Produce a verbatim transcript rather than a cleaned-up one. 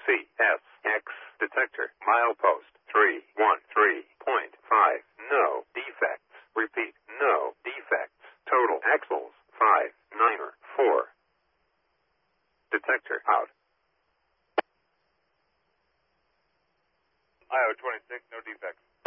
C S X detector milepost three one three point five. No defects. Repeat, no defects. Total axles five niner four. Detector out. I O twenty-six, no defects.